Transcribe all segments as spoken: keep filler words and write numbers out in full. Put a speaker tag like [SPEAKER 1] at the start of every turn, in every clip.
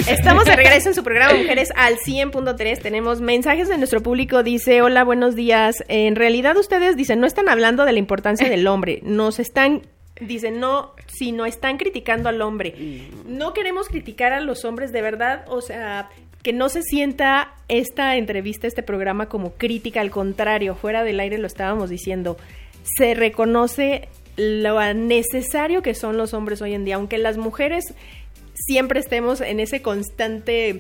[SPEAKER 1] Estamos de regreso en su programa Mujeres al cien punto tres. Tenemos mensajes de nuestro público. Dice, hola, buenos días. En realidad ustedes, dicen, no están hablando de la importancia del hombre. Nos están, dicen, no, sino están criticando al hombre. No queremos criticar a los hombres, de verdad. O sea, que no se sienta esta entrevista, este programa como crítica. Al contrario, fuera del aire lo estábamos diciendo. Se reconoce lo necesario que son los hombres hoy en día. Aunque las mujeres siempre estemos en ese constante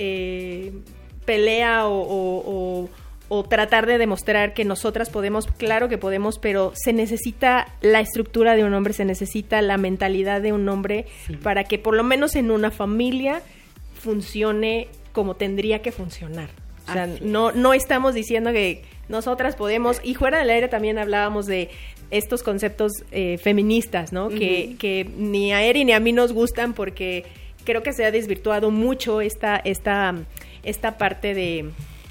[SPEAKER 1] eh, pelea o, o, o, o tratar de demostrar que nosotras podemos, claro que podemos, pero se necesita la estructura de un hombre, se necesita la mentalidad de un hombre, sí, para que por lo menos en una familia funcione como tendría que funcionar. O sea, no, no estamos diciendo que nosotras podemos, y fuera del aire también hablábamos de estos conceptos eh, feministas, ¿no? Uh-huh. Que, que ni a Eri ni a mí nos gustan, porque creo que se ha desvirtuado mucho esta, esta, esta parte de,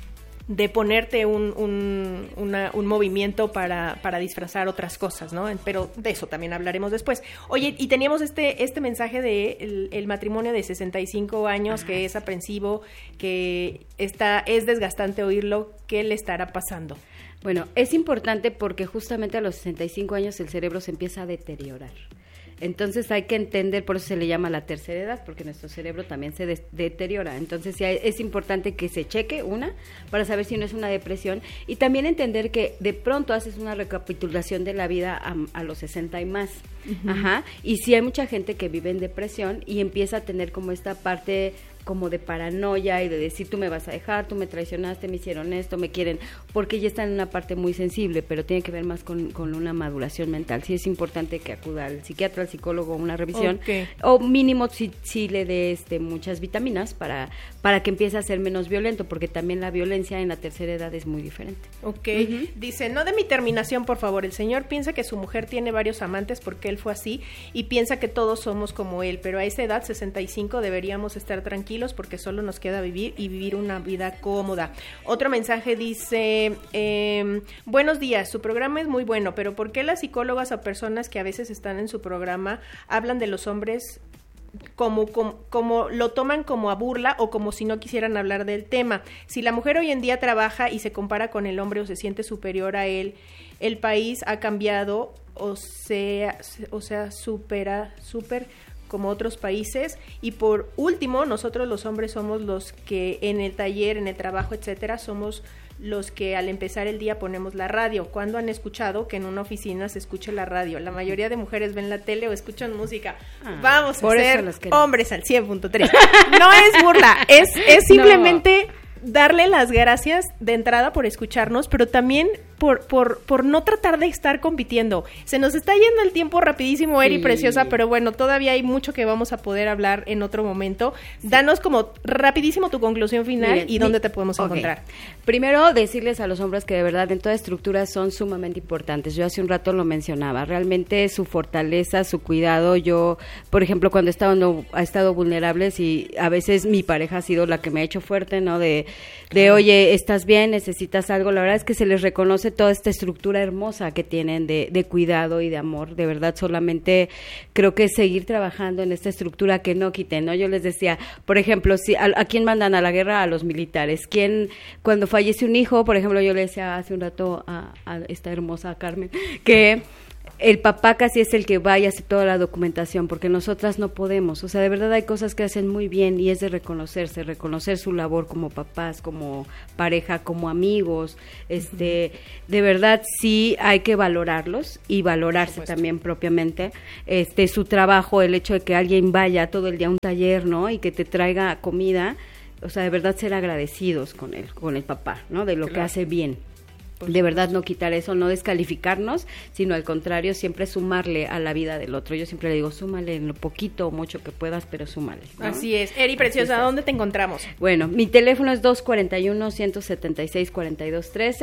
[SPEAKER 1] de ponerte un, un, una, un movimiento para, para disfrazar otras cosas, ¿no? Pero de eso también hablaremos después. Oye, y teníamos este, este mensaje de el, el matrimonio de sesenta y cinco años, que es aprensivo, que está, es desgastante oírlo. ¿Qué le estará pasando?
[SPEAKER 2] Bueno, es importante porque justamente a los sesenta y cinco años el cerebro se empieza a deteriorar. Entonces hay que entender, por eso se le llama la tercera edad, porque nuestro cerebro también se de- deteriora. Entonces sí, es importante que se cheque, una, para saber si no es una depresión, y también entender que de pronto haces una recapitulación de la vida a, a los sesenta y más. Uh-huh. Ajá. Y sí hay mucha gente que vive en depresión y empieza a tener como esta parte como de paranoia y de decir, tú me vas a dejar, tú me traicionaste, me hicieron esto, me quieren, porque ya está en una parte muy sensible, pero tiene que ver más con, con una maduración mental. Sí es importante que acuda al psiquiatra, al psicólogo a una revisión, okay, o mínimo si, si le dé este, muchas vitaminas para, para que empiece a ser menos violento, porque también la violencia en la tercera edad es muy diferente.
[SPEAKER 1] Ok, uh-huh. Dice, no de mi terminación, por favor, el señor piensa que su mujer tiene varios amantes porque él fue así y piensa que todos somos como él, pero a esa edad, sesenta y cinco, deberíamos estar tranquilos porque solo nos queda vivir y vivir una vida cómoda. Otro mensaje dice, eh, buenos días, su programa es muy bueno, pero ¿por qué las psicólogas o personas que a veces están en su programa hablan de los hombres como, como, como lo toman como a burla o como si no quisieran hablar del tema? Si la mujer hoy en día trabaja y se compara con el hombre o se siente superior a él, el país ha cambiado, o sea, o sea, supera, super como otros países. Y por último, nosotros los hombres somos los que en el taller, en el trabajo, etcétera, somos los que al empezar el día ponemos la radio. ¿Cuándo han escuchado que en una oficina se escuche la radio? La mayoría de mujeres ven la tele o escuchan música. Ah, Vamos a ser hombres al cien punto tres. No es burla, es, es simplemente no. darle las gracias de entrada por escucharnos, pero también por, por, por no tratar de estar compitiendo. Se nos está yendo el tiempo rapidísimo, Eri, sí, preciosa, pero bueno, todavía hay mucho que vamos a poder hablar en otro momento. Sí. Danos como rapidísimo tu conclusión final. Bien, y dónde te podemos okay. encontrar.
[SPEAKER 2] Primero, decirles a los hombres que de verdad en toda estructura son sumamente importantes. Yo hace un rato lo mencionaba, realmente su fortaleza, su cuidado. Yo, por ejemplo, cuando he estado, no, he estado vulnerables y a veces mi pareja ha sido la que me ha hecho fuerte, ¿no? De, de oye, ¿estás bien? ¿Necesitas algo? La verdad es que se les reconoce toda esta estructura hermosa que tienen de, de cuidado y de amor. De verdad, solamente creo que seguir trabajando en esta estructura que no quiten, ¿no? Yo les decía, por ejemplo, si a, ¿a quién mandan a la guerra? A los militares. ¿Quién, cuando fallece un hijo, por ejemplo, yo le decía hace un rato a, a esta hermosa Carmen, que el papá casi es el que va y hace toda la documentación, porque nosotras no podemos. O sea, de verdad hay cosas que hacen muy bien y es de reconocerse, reconocer su labor como papás, como pareja, como amigos. Este, uh-huh. De verdad sí hay que valorarlos y valorarse también propiamente. Este, su trabajo, el hecho de que alguien vaya todo el día a un taller, ¿no? Y que te traiga comida, o sea, de verdad ser agradecidos con él, con el papá, ¿no? De lo claro. que hace bien. De verdad no quitar eso, no descalificarnos, sino al contrario, siempre sumarle a la vida del otro. Yo siempre le digo, súmale en lo poquito o mucho que puedas, pero súmale, ¿no?
[SPEAKER 1] Así es. Eri, preciosa, es. ¿Dónde te encontramos?
[SPEAKER 2] Bueno, mi teléfono es dos cuatro uno, uno siete seis, cuatro dos uno tres.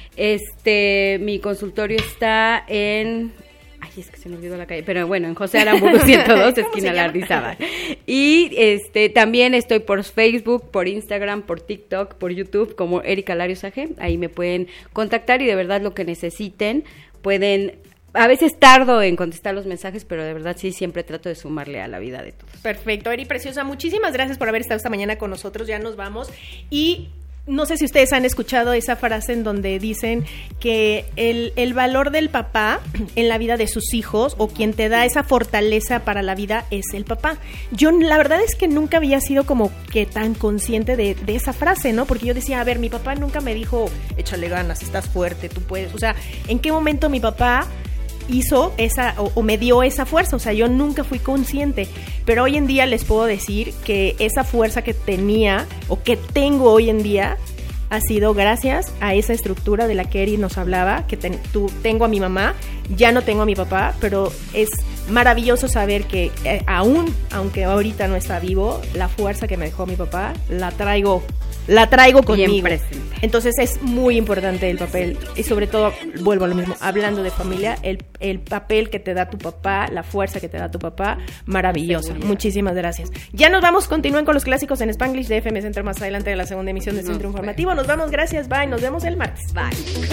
[SPEAKER 2] Este, mi consultorio está en... Ay, es que se me olvidó la calle, pero bueno, en José Aramburu ciento dos, esquina Lardizábal. Y este también estoy por Facebook, por Instagram, por TikTok, por YouTube, como Erika Larios A G. Ahí me pueden contactar y de verdad lo que necesiten pueden a veces tardo en contestar los mensajes, pero de verdad sí, siempre trato de sumarle a la vida de todos.
[SPEAKER 1] Perfecto, Eri Preciosa, muchísimas gracias por haber estado esta mañana con nosotros, ya nos vamos. Y no sé si ustedes han escuchado esa frase en donde dicen que el, el valor del papá en la vida de sus hijos, o quien te da esa fortaleza para la vida, es el papá. Yo la verdad es que nunca había sido como que tan consciente de, de esa frase, ¿no? Porque yo decía, a ver, mi papá nunca me dijo, échale ganas, estás fuerte, tú puedes. O sea, ¿en qué momento mi papá hizo esa o, o me dio esa fuerza? O sea, yo nunca fui consciente, pero hoy en día les puedo decir que esa fuerza que tenía o que tengo hoy en día ha sido gracias a esa estructura de la que Eri nos hablaba, que ten, tú, tengo a mi mamá, ya no tengo a mi papá, pero es maravilloso saber que eh, aún, aunque ahorita no está vivo, la fuerza que me dejó mi papá la traigo la traigo conmigo.
[SPEAKER 2] Bien presente.
[SPEAKER 1] Entonces es muy importante el papel, y sobre todo, vuelvo a lo mismo, hablando de familia, el, el papel que te da tu papá, la fuerza que te da tu papá, maravillosa. Seguridad. Muchísimas gracias. Ya nos vamos, continúen con los clásicos en Spanglish de F M Centro más adelante de la segunda emisión de Centro Informativo. Nos vamos, gracias, bye, nos vemos el martes. Bye.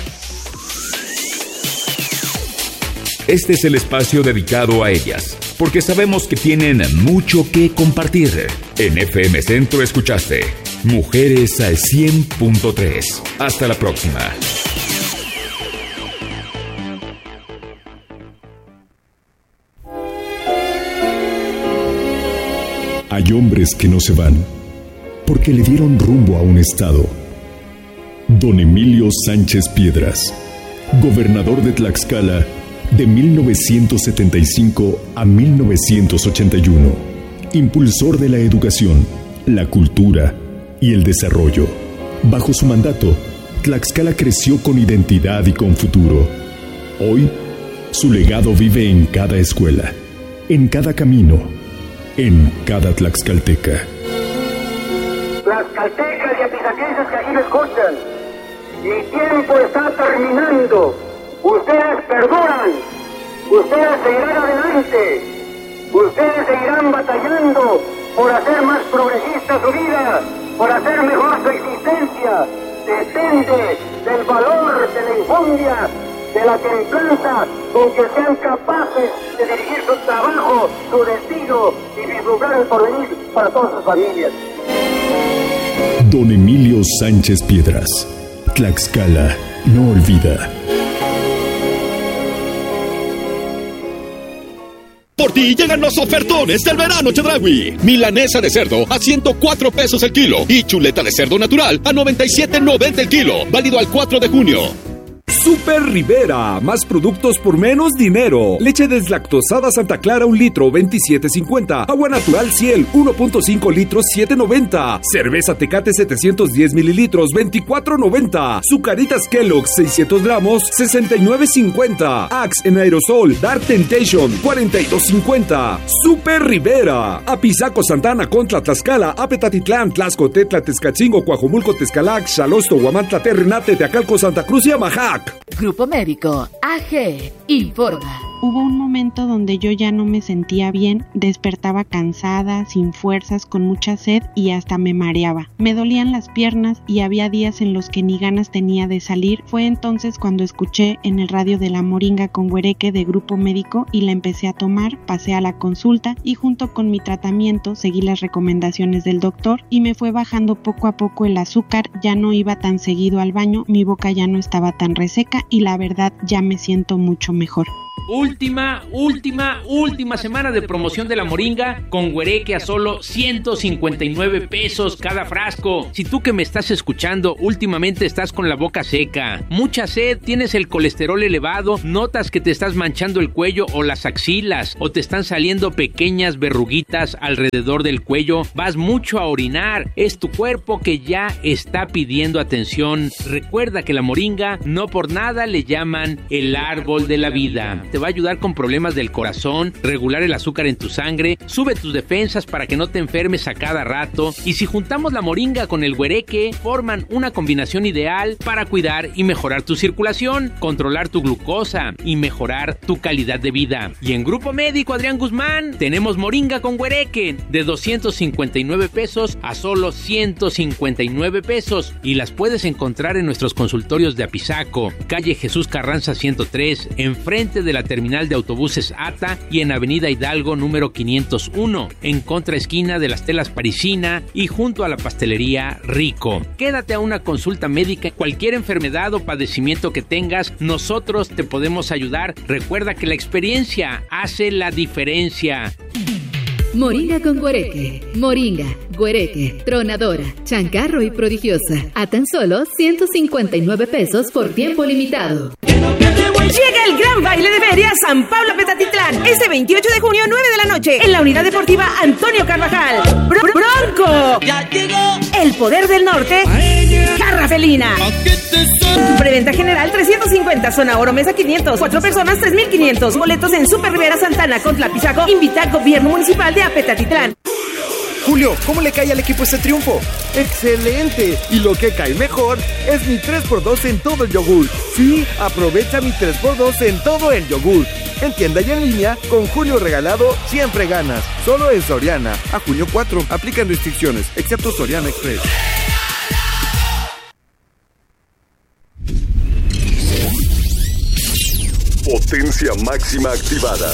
[SPEAKER 3] Este es el espacio dedicado a ellas, porque sabemos que tienen mucho que compartir. En F M Centro escuchaste Mujeres al cien punto tres. Hasta la próxima.
[SPEAKER 4] Hay hombres que no se van porque le dieron rumbo a un estado. Don Emilio Sánchez Piedras, gobernador de Tlaxcala de mil novecientos setenta y cinco a mil novecientos ochenta y uno, impulsor de la educación, la cultura y el desarrollo. Bajo su mandato, Tlaxcala creció con identidad y con futuro. Hoy, su legado vive en cada escuela, en cada camino, en cada tlaxcalteca.
[SPEAKER 5] Tlaxcaltecas y apizaquenses que aquí me escuchan, mi tiempo está terminando. Ustedes perduran, ustedes seguirán adelante, ustedes seguirán batallando por hacer más progresista su vida, por hacer mejor su existencia. Depende del valor, de la enjundia, de la templanza con que sean capaces de dirigir su trabajo, su destino y vislumbrar el porvenir para todas sus familias.
[SPEAKER 4] Don Emilio Sánchez Piedras, Tlaxcala no olvida.
[SPEAKER 6] Por ti llegan los ofertones del verano Chedraui. Milanesa de cerdo a ciento cuatro pesos el kilo y chuleta de cerdo natural a noventa y siete noventa el kilo. Válido al cuatro de junio.
[SPEAKER 7] Super Rivera, más productos por menos dinero. Leche deslactosada Santa Clara un litro, veintisiete cincuenta. Agua natural Ciel, uno punto cinco litros, siete noventa. Cerveza Tecate setecientos diez mililitros, veinticuatro noventa. Zucaritas Kellogg's seiscientos gramos, sesenta y nueve cincuenta. Axe en aerosol Dark Temptation, cuarenta y dos cincuenta. Super Rivera. Apizaco Santana contra Tlaxcala, Apetatitlán, Tlaxco, Tetla, Tezcatzingo, Coajomulco, Tezcalac, Xalosto, Huamantla, Terrenate, Teacalco, Santa Cruz y Amajac.
[SPEAKER 8] Grupo Médico A G informa.
[SPEAKER 9] Hubo un momento donde yo ya no me sentía bien, despertaba cansada, sin fuerzas, con mucha sed y hasta me mareaba. Me dolían las piernas y había días en los que ni ganas tenía de salir. Fue entonces cuando escuché en el radio de la Moringa con Güereque de Grupo Médico y la empecé a tomar, pasé a la consulta y junto con mi tratamiento seguí las recomendaciones del doctor y me fue bajando poco a poco el azúcar, ya no iba tan seguido al baño, mi boca ya no estaba tan reseca y la verdad ya me siento mucho mejor.
[SPEAKER 10] Última, última, última semana de promoción de la Moringa con Güereque a solo ciento cincuenta y nueve pesos cada frasco. Si tú que me estás escuchando últimamente estás con la boca seca, mucha sed, tienes el colesterol elevado, notas que te estás manchando el cuello o las axilas o te están saliendo pequeñas verruguitas alrededor del cuello, vas mucho a orinar, es tu cuerpo que ya está pidiendo atención. Recuerda que la Moringa no por nada le llaman el árbol de la vida. te va a ayudar con problemas del corazón, regular el azúcar en tu sangre, sube tus defensas para que no te enfermes a cada rato. Y si juntamos la moringa con el güereque, forman una combinación ideal para cuidar y mejorar tu circulación, controlar tu glucosa y mejorar tu calidad de vida. Y en Grupo Médico Adrián Guzmán tenemos moringa con güereque de doscientos cincuenta y nueve pesos a solo ciento cincuenta y nueve pesos, y las puedes encontrar en nuestros consultorios de Apizaco, calle Jesús Carranza ciento tres, enfrente de la terminal de autobuses ATA, y en Avenida Hidalgo número quinientos uno, en contraesquina de las Telas Parisina y junto a la pastelería Rico. Quédate a una consulta médica. Cualquier enfermedad o padecimiento que tengas, nosotros te podemos ayudar. Recuerda que la experiencia hace la diferencia.
[SPEAKER 8] Moringa con güereque, moringa, güereque, tronadora, chancarro y prodigiosa. A tan solo ciento cincuenta y nueve pesos por tiempo limitado.
[SPEAKER 11] Llega el gran baile de feria San Pablo Petatitlán, este veintiocho de junio, nueve de la noche, en la unidad deportiva Antonio Carvajal. Br- ¡Bronco! Ya llegó el poder del norte, Garra Felina. Preventa general trescientos cincuenta, zona oro, mesa quinientos, cuatro personas tres mil quinientos. Boletos en Super Rivera Santana con Tlapizaco. Invita al gobierno municipal de Apetatitlán.
[SPEAKER 12] Julio, ¿cómo le cae al equipo este triunfo? ¡Excelente! Y lo que cae mejor es mi tres por dos en todo el yogur. Sí, aprovecha mi tres por dos en todo el yogur. En tienda y en línea, con Julio regalado, siempre ganas. Solo en Soriana. A junio cuatro, aplican restricciones, excepto Soriana Express.
[SPEAKER 4] Potencia máxima activada.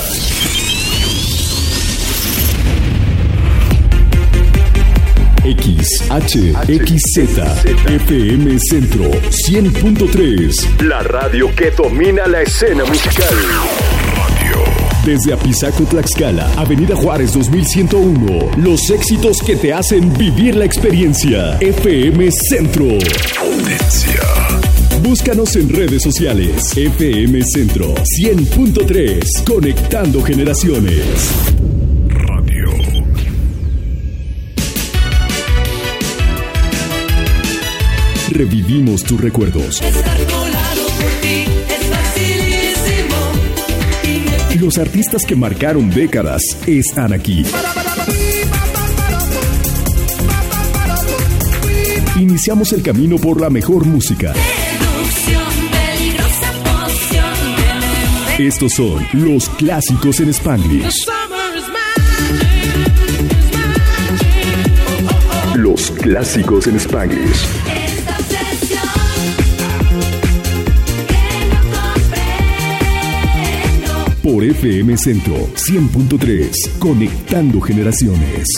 [SPEAKER 4] X H X Z F M Centro cien punto tres. La radio que domina la escena musical. Desde Apizaco, Tlaxcala, Avenida Juárez dos mil ciento uno. Los éxitos que te hacen vivir la experiencia. F M Centro. Potencia. Búscanos en redes sociales. F M Centro cien punto tres. Conectando generaciones. Revivimos tus recuerdos. Los artistas que marcaron décadas están aquí. Iniciamos el camino por la mejor música. Estos son los clásicos en Spanglish. Los clásicos en Spanglish. Por F M Centro cien punto tres, conectando generaciones.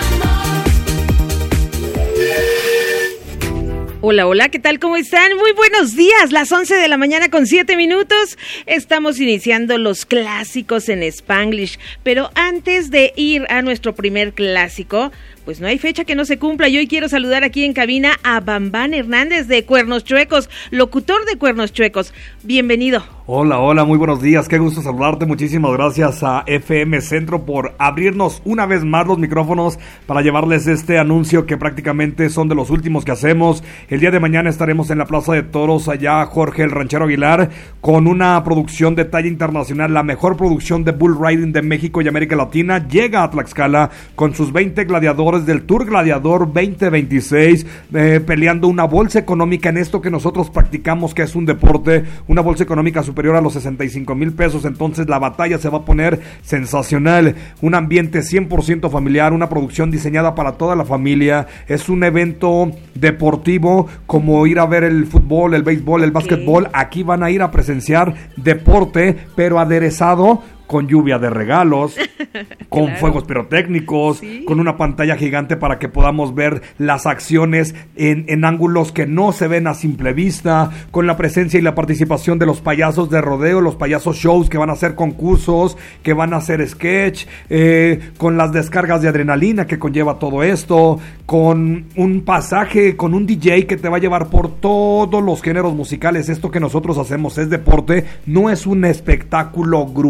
[SPEAKER 11] Hola, hola, ¿qué tal? ¿Cómo están? Muy buenos días, las once de la mañana con siete minutos. Estamos iniciando los clásicos en Spanglish, pero antes de ir a nuestro primer clásico, pues no hay fecha que no se cumpla. Y hoy quiero saludar aquí en cabina a Bambán Hernández de Cuernos Chuecos, locutor de Cuernos Chuecos. Bienvenido.
[SPEAKER 13] Hola, hola, muy buenos días, qué gusto saludarte. Muchísimas gracias a F M Centro por abrirnos una vez más los micrófonos para llevarles este anuncio que prácticamente son de los últimos que hacemos. El día de mañana estaremos en la Plaza de Toros, allá Jorge el Ranchero Aguilar, con una producción de talla internacional, la mejor producción de bull riding de México y América Latina. Llega a Tlaxcala con sus veinte gladiadores del Tour Gladiador veinte veintiséis, eh, peleando una bolsa económica en esto que nosotros practicamos, que es un deporte, una bolsa económica superior a los sesenta y cinco mil pesos. Entonces la batalla se va a poner sensacional, un ambiente cien por ciento familiar, una producción diseñada para toda la familia. Es un evento deportivo como ir a ver el fútbol, el béisbol, el básquetbol. Aquí van a ir a presenciar deporte, pero aderezado con lluvia de regalos, con claro. fuegos pirotécnicos, ¿sí? Con una pantalla gigante para que podamos ver las acciones en, en ángulos que no se ven a simple vista, con la presencia y la participación de los payasos de rodeo, los payasos shows que van a hacer concursos, que van a hacer sketch, eh, con las descargas de adrenalina que conlleva todo esto, con un pasaje, con un D J que te va a llevar por todos los géneros musicales. Esto que nosotros hacemos es deporte, no es un espectáculo grupero,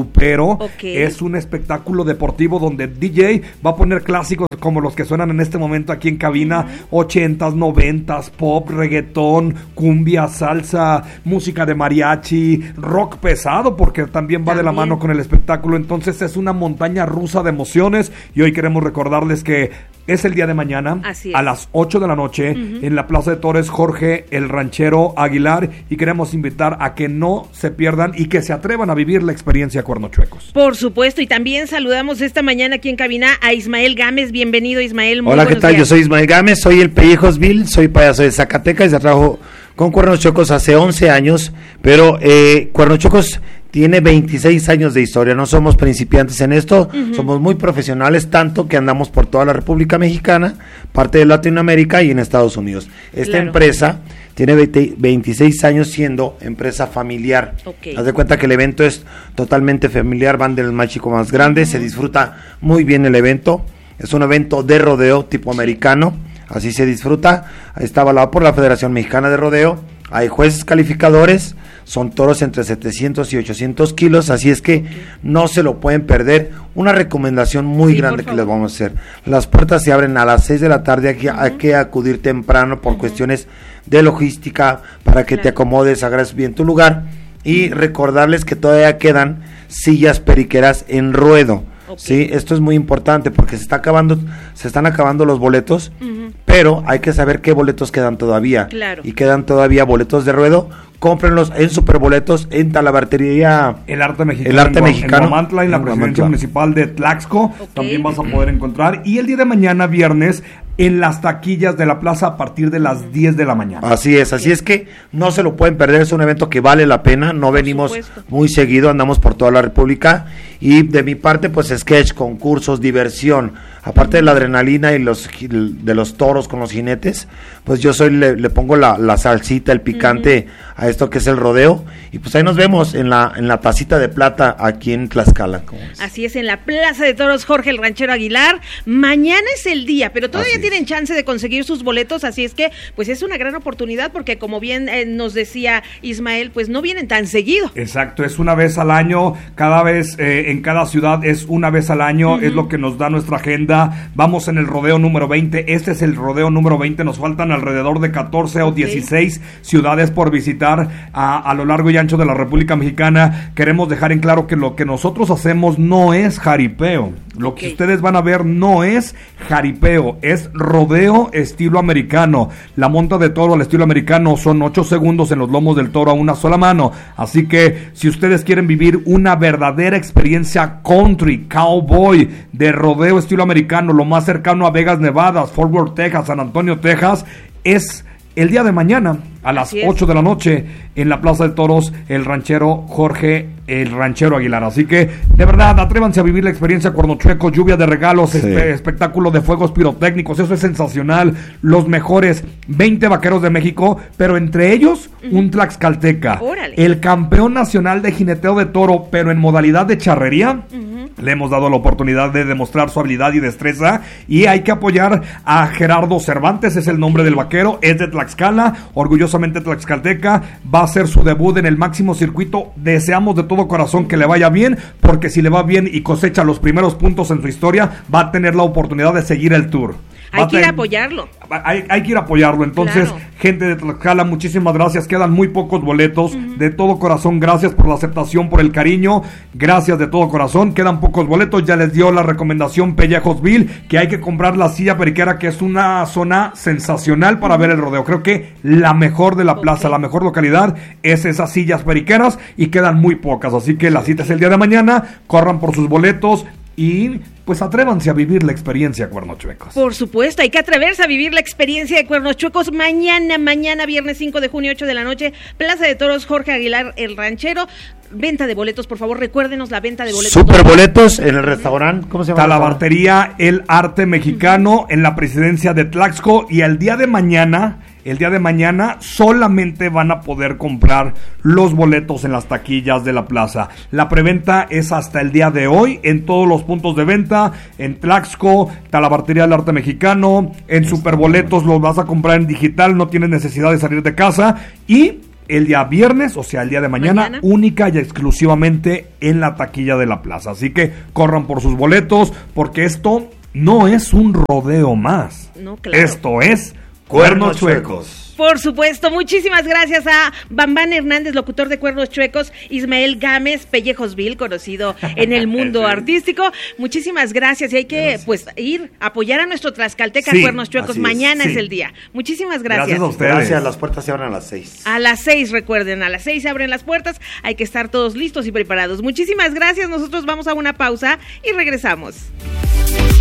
[SPEAKER 13] Rodeo.
[SPEAKER 14] Okay.
[SPEAKER 13] Es un espectáculo deportivo donde D J va a poner clásicos como los que suenan en este momento aquí en cabina, ochentas, noventas, pop, reggaetón, cumbia, salsa, música de mariachi, rock pesado, porque también va también. de la mano con el espectáculo. Entonces es una montaña rusa de emociones y hoy queremos recordarles que es el día de mañana a las ocho de la noche uh-huh. en la Plaza de Toros Jorge el Ranchero Aguilar, y queremos invitar a que no se pierdan y que se atrevan a vivir la experiencia Cuernos Chuecos.
[SPEAKER 14] Por supuesto, y también saludamos esta mañana aquí en cabina a Ismael Gámez. Bienvenido, Ismael. Muy
[SPEAKER 15] Hola, ¿qué tal?
[SPEAKER 14] días.
[SPEAKER 15] Yo soy Ismael Gámez, soy el Pellejos Bill, soy payaso de Zacatecas, ya trabajo con Cuernos Chuecos hace once años, pero eh, Cuernos Chuecos tiene veintiséis años de historia, no somos principiantes en esto, uh-huh. somos muy profesionales, tanto que andamos por toda la República Mexicana, parte de Latinoamérica y en Estados Unidos. Esta claro. empresa tiene veinte, veintiséis años siendo empresa familiar. Okay. Haz de cuenta que el evento es totalmente familiar, van del más chico más grande, uh-huh. se disfruta muy bien el evento, es un evento de rodeo tipo americano, así se disfruta, está avalado por la Federación Mexicana de Rodeo, hay jueces calificadores, son toros entre setecientos y ochocientos kilos, así es que no se lo pueden perder. Una recomendación muy sí, grande que les vamos a hacer. Las puertas se abren a las seis de la tarde, aquí uh-huh. hay que acudir temprano por uh-huh. cuestiones de logística, para que claro. te acomodes, hagas bien tu lugar, y recordarles que todavía quedan sillas periqueras en ruedo. Okay. Sí, esto es muy importante porque se está acabando, se están acabando los boletos, uh-huh. pero hay que saber qué boletos quedan todavía.
[SPEAKER 14] Claro.
[SPEAKER 15] Y quedan todavía boletos de ruedo. Cómprenlos en Superboletos, en Talabartería
[SPEAKER 13] El Arte Mexicano,
[SPEAKER 15] el arte
[SPEAKER 13] en,
[SPEAKER 15] mexicano
[SPEAKER 13] en Guamantla, en la presidencia municipal de Tlaxco, okay. también vas a poder encontrar. Y el día de mañana, viernes, en las taquillas de la plaza a partir de las diez de la mañana.
[SPEAKER 15] Así es, así es que no se lo pueden perder, es un evento que vale la pena, no venimos muy seguido, andamos por toda la República, y de mi parte pues sketch, concursos, diversión, aparte de la adrenalina y los de los toros con los jinetes, pues yo soy le, le pongo la, la salsita, el picante uh-huh. a esto que es el rodeo, y pues ahí nos vemos en la en la tacita de plata aquí en Tlaxcala.
[SPEAKER 14] Así es, en la Plaza de Toros Jorge el Ranchero Aguilar. Mañana es el día, pero todavía así tienen chance de conseguir sus boletos, así es que pues es una gran oportunidad, porque como bien eh, nos decía Ismael, pues no vienen tan seguido.
[SPEAKER 13] Exacto, es una vez al año, cada vez eh, en cada ciudad es una vez al año, uh-huh. es lo que nos da nuestra agenda. Vamos en el rodeo número veinte, este es el rodeo número veinte, nos faltan alrededor de catorce o dieciséis ciudades por visitar a, a lo largo y ancho de la República Mexicana. Queremos dejar en claro que lo que nosotros hacemos no es jaripeo, lo okay. que ustedes van a ver no es jaripeo, es rodeo estilo americano. La monta de toro al estilo americano son ocho segundos en los lomos del toro a una sola mano, así que si ustedes quieren vivir una verdadera experiencia country, cowboy, de rodeo estilo americano, lo más cercano a Vegas, Nevada, Fort Worth, Texas, San Antonio, Texas, es el día de mañana a las ocho de la noche en la Plaza de Toros el Ranchero Jorge el Ranchero Aguilar. Así que de verdad atrévanse a vivir la experiencia Cuernos Chuecos, lluvia de regalos, sí. espe- espectáculo de fuegos pirotécnicos, eso es sensacional. Los mejores veinte vaqueros de México, pero entre ellos uh-huh. un tlaxcalteca,
[SPEAKER 14] Órale.
[SPEAKER 13] el campeón nacional de jineteo de toro, pero en modalidad de charrería. Uh-huh. Le hemos dado la oportunidad de demostrar su habilidad y destreza, y hay que apoyar a Gerardo Cervantes, es el nombre del vaquero, es de Tlaxcala, orgullosamente tlaxcalteca, va a hacer su debut en el máximo circuito. Deseamos de todo corazón que le vaya bien, porque si le va bien y cosecha los primeros puntos en su historia, va a tener la oportunidad de seguir el tour.
[SPEAKER 14] Hay que ir a apoyarlo.
[SPEAKER 13] Hay, hay que ir a apoyarlo. Entonces, claro. gente de Tlaxcala, muchísimas gracias. Quedan muy pocos boletos. Uh-huh. De todo corazón, gracias por la aceptación, por el cariño. Gracias de todo corazón. Quedan pocos boletos. Ya les dio la recomendación Pellejos Bill, que hay que comprar la silla periquera, que es una zona sensacional para uh-huh. ver el rodeo. Creo que la mejor de la okay. plaza, la mejor localidad es esas sillas periqueras, y quedan muy pocas. Así que la cita es el día de mañana. Corran por sus boletos y pues atrévanse a vivir la experiencia Cuernos Chuecos.
[SPEAKER 14] Por supuesto, hay que atreverse a vivir la experiencia de Cuernos Chuecos mañana, mañana viernes cinco de junio, ocho de la noche, Plaza de Toros Jorge Aguilar el Ranchero. Venta de boletos, por favor, recuérdenos la venta de boletos.
[SPEAKER 15] Superboletos en el restaurante, ¿cómo se llama?
[SPEAKER 13] Talabartería El Arte Mexicano, uh-huh. en la presidencia de Tlaxco, y el día de mañana, el día de mañana solamente van a poder comprar los boletos en las taquillas de la plaza. La preventa es hasta el día de hoy en todos los puntos de venta, en Tlaxco, Talabartería El Arte Mexicano, en Superboletos lo vas a comprar en digital, no tienes necesidad de salir de casa, y el día viernes, o sea, el día de mañana, mañana, única y exclusivamente en la taquilla de la plaza. Así que corran por sus boletos, porque esto no es un rodeo más.
[SPEAKER 14] No, claro.
[SPEAKER 13] Esto es Cuernos Chuecos.
[SPEAKER 14] Por supuesto, muchísimas gracias a Bambán Hernández, locutor de Cuernos Chuecos, Ismael Gámez, Pellejos Vil, conocido en el mundo sí. artístico. Muchísimas gracias, y hay que gracias. pues ir a apoyar a nuestro Tlaxcalteca sí, Cuernos Chuecos. Mañana es. Sí. es el día. Muchísimas gracias.
[SPEAKER 15] Gracias a ustedes. Gracias, las puertas se abren a las seis.
[SPEAKER 14] A las seis, recuerden, a las seis se abren las puertas, hay que estar todos listos y preparados. Muchísimas gracias, nosotros vamos a una pausa y regresamos.